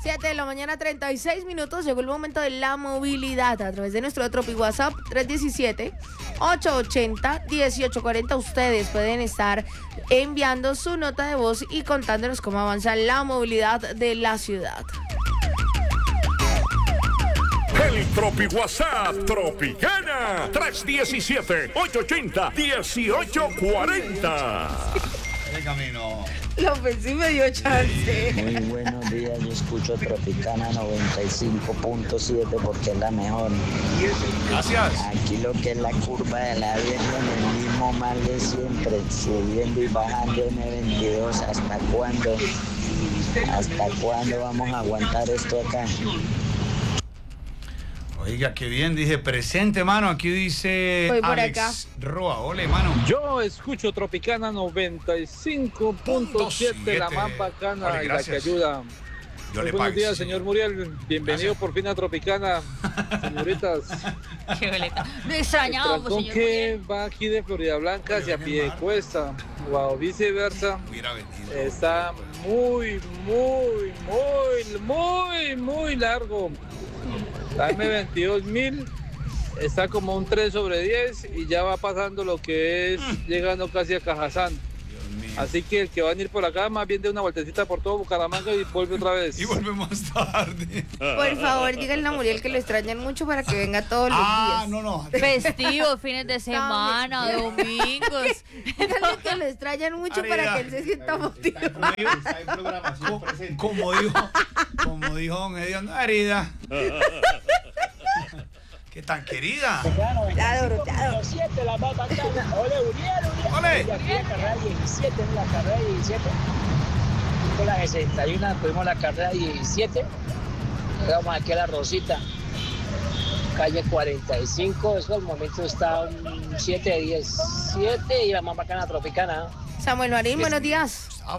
7 de la mañana, 36 minutos. Llegó el momento de la movilidad a través de nuestro Tropi WhatsApp 317-880-1840. Ustedes pueden estar enviando su nota de voz y contándonos cómo avanza la movilidad de la ciudad. El Tropi WhatsApp Tropicana 317-880-1840. El camino. López sí me dio chance. Muy buenos días, yo escucho Tropicana 95.7 porque es la mejor. Gracias. Aquí lo que es la curva de la vida en el mismo mal de siempre, subiendo y bajando M22. ¿Hasta cuándo? ¿Hasta cuándo vamos a aguantar esto acá? Oiga, qué bien, dije presente, mano. Aquí dice Voy por Alex acá. Roa. Ole, mano. Yo escucho Tropicana 95.7, la más bacana Vale, y la que gracias. ayuda. Yo Muy le buenos pago, días, sí, señor Muriel. Bienvenido Gracias. por fin a Tropicana, señoritas. Qué boleta. Me El extrañábamos, trancón señor que Muriel. va aquí de Florida Blanca hacia Oye, Piedecuesta o viceversa Hubiera venido. está muy largo. La M22.000 está como un 3/10 y ya va pasando lo que es llegando casi a Cajazán. Dios mío. Así que el que va a venir por acá más bien de una vueltecita por todo Bucaramanga y vuelve otra vez. Y volvemos tarde. Por favor, díganle a Muriel que lo extrañan mucho para que venga todos los días. No. Festivos, fines de semana, domingos. Díganle que lo extrañan mucho para que él se sienta motivado. Como dijo don Edio, herida. ¿Qué tan querida? Te adoro, te adoro. 7, la más bacana. Ole, Uriel. Ole. Y aquí la carrera 17, en la carrera 17. Con la 61 tuvimos la carrera 17. Llegamos aquí a la Rosita. Calle 45. Eso al momento está un 7 de 10. 7 y la más bacana Tropicana. Samuel Marín, buenos días.